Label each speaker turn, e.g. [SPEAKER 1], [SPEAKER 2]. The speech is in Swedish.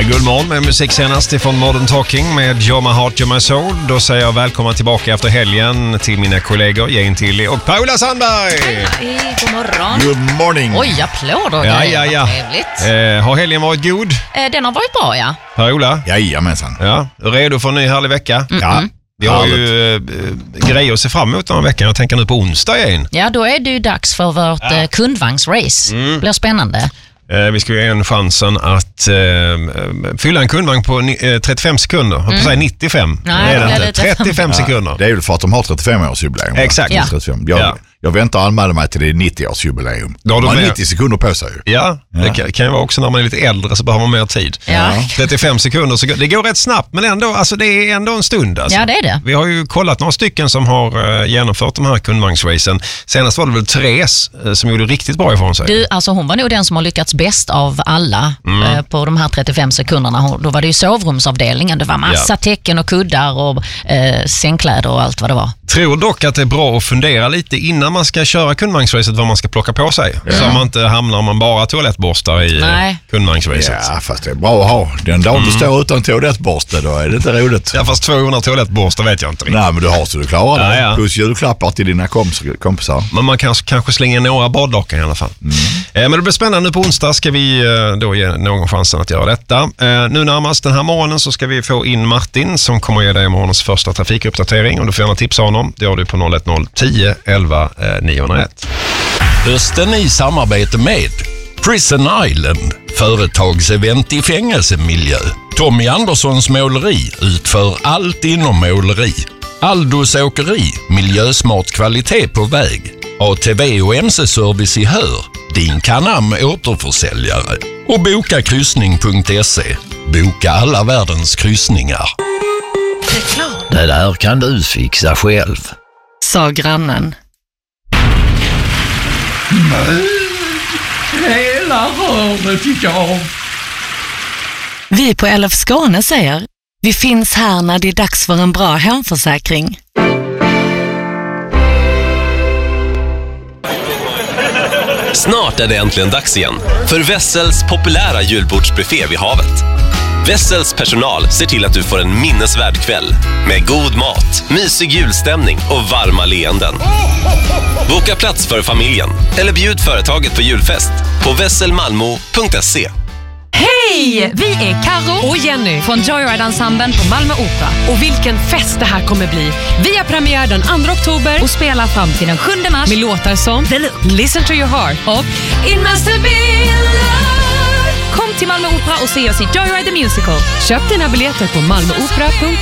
[SPEAKER 1] God morgon med musik senast ifrån Modern Talking med You're My Heart, You're My Soul. Då säger jag välkommen tillbaka efter helgen till mina kollegor Jane Tilly och Paula Sandberg.
[SPEAKER 2] Hej, god morgon.
[SPEAKER 3] Good morning.
[SPEAKER 2] Oj, applåder.
[SPEAKER 1] Ja. Har helgen varit god?
[SPEAKER 2] Den har varit bra, ja.
[SPEAKER 1] Paula?
[SPEAKER 3] Jajamensan.
[SPEAKER 1] Ja, redo för en ny härlig vecka?
[SPEAKER 3] Ja.
[SPEAKER 1] Vi har ju grejer att se fram emot den här veckan. Jag tänker nu på onsdag igen.
[SPEAKER 2] Ja, då är det ju dags för vårt kundvagnsrace. Det blir spännande.
[SPEAKER 1] Vi ska ge en chansen att fylla en kundvagn på 35 sekunder. Jag får säga 95.
[SPEAKER 2] Nej,
[SPEAKER 1] det är
[SPEAKER 2] inte.
[SPEAKER 1] 35 sekunder.
[SPEAKER 3] Det är ju för att de har 35-årsjubileum.
[SPEAKER 1] Exakt.
[SPEAKER 2] Ja.
[SPEAKER 3] 35. Jag väntar och anmäler mig till det 90-årsjubileum. De har 90 sekunder på sig.
[SPEAKER 1] Ja, det kan ju vara också när man är lite äldre så behöver man mer tid.
[SPEAKER 2] Ja.
[SPEAKER 1] 35 sekunder, så det går rätt snabbt, men ändå, alltså det är ändå en stund. Alltså.
[SPEAKER 2] Ja, det är det.
[SPEAKER 1] Vi har ju kollat några stycken som har genomfört de här kundvagnsracen. Senast var det väl Therese som gjorde riktigt bra ifrån sig.
[SPEAKER 2] Du, alltså hon var nog den som har lyckats bäst av alla på de här 35 sekunderna. Då var det ju sovrumsavdelningen. Det var massa tecken och kuddar och sängkläder och allt vad det var.
[SPEAKER 1] Tror dock att det är bra att fundera lite innan man ska köra kundvagnsracet vad man ska plocka på sig. Så man inte hamnar man bara toalettborstar i kundvagnsracet.
[SPEAKER 3] Ja, fast det är bra att ha. Den dagen du står utan toalettborste, då är det inte roligt.
[SPEAKER 1] Ja, fast 200 toalettborstar vet jag inte riktigt.
[SPEAKER 3] Nej, men du har så du klarar det.
[SPEAKER 1] Ja.
[SPEAKER 3] Plus julklappar till dina kompisar.
[SPEAKER 1] Men man kanske slänger några badlakan i alla fall. Men det blir spännande. Nu på onsdag ska vi då ge någon chansen att göra detta. Nu närmast den här morgonen så ska vi få in Martin som kommer att ge dig morgonens första trafikuppdatering. Om du får gärna tipsa honom, det gör du på 010 10 11 901.
[SPEAKER 4] Hösten i samarbete med Prison Island, företagsevent i fängelsemiljö. Tommy Anderssons måleri utför allt inom måleri. Aldos åkeri, miljösmart kvalitet på väg. ATV och MC-service i Hör, din Canam återförsäljare. Och bokakryssning.se, boka alla världens kryssningar.
[SPEAKER 5] Det där kan du fixa själv,
[SPEAKER 6] sa grannen.
[SPEAKER 4] Hela röret gick av.
[SPEAKER 6] Vi på LF Skåne säger, vi finns här när det är dags för en bra hemförsäkring.
[SPEAKER 7] Snart är det äntligen dags igen för Wessels populära julbordsbuffé vid havet. Wessels personal ser till att du får en minnesvärd kväll med god mat, mysig julstämning och varma leenden. Boka plats för familjen eller bjud företaget på julfest på wesselmalmo.se.
[SPEAKER 8] Hej! Vi är Karo och Jenny från Joyride-ensemblen på Malmö Opera. Och vilken fest det här kommer bli. Vi har premiär den 2 oktober och spelar fram till den 7 mars med låtar som Listen to your heart och It must have been love. Kom till Malmö Opera och se oss i Joyride the Musical. Köp dina biljetter på malmoopera.se.